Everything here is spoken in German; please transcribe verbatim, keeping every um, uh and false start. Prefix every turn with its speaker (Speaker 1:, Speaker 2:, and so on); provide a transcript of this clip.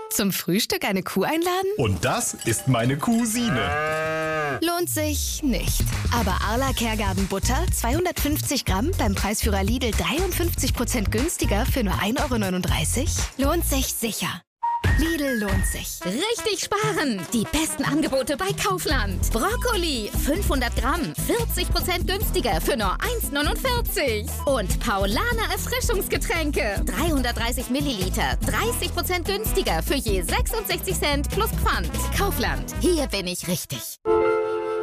Speaker 1: Zum Frühstück eine Kuh einladen?
Speaker 2: Und das ist meine Cousine.
Speaker 1: Lohnt sich nicht. Aber Arla Kergarten Butter, zweihundertfünfzig Gramm, beim Preisführer Lidl dreiundfünfzig Prozent günstiger für nur ein Euro neununddreißig? Lohnt sich sicher. Lidl lohnt sich.
Speaker 3: Richtig sparen! Die besten Angebote bei Kaufland. Brokkoli, fünfhundert Gramm, vierzig Prozent günstiger für nur eins neunundvierzig. Und Paulaner Erfrischungsgetränke, dreihundertdreißig Milliliter, dreißig Prozent günstiger für je sechsundsechzig Cent plus Pfand. Kaufland, hier bin ich richtig.